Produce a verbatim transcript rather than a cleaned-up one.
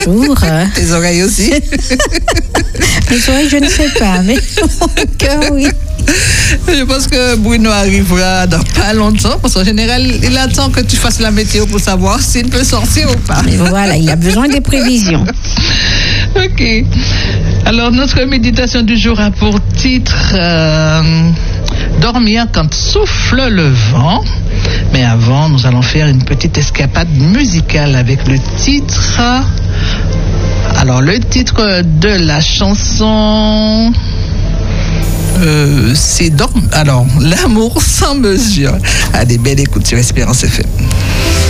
Bonjour. Tes oreilles aussi. Les oreilles, je ne sais pas, mais mon cœur, oui. Je pense que Bruno arrivera dans pas longtemps, parce qu'en général, il attend que tu fasses la météo pour savoir s'il peut sortir ou pas. Mais voilà, il a besoin des prévisions. Ok. Alors, notre méditation du jour a pour titre euh, Dormir quand souffle le vent. Mais avant, nous allons faire une petite escapade musicale avec le titre. Alors, le titre de la chanson. Euh, c'est donc alors l'amour sans mesure. Allez, belle écoute sur Espérance F M.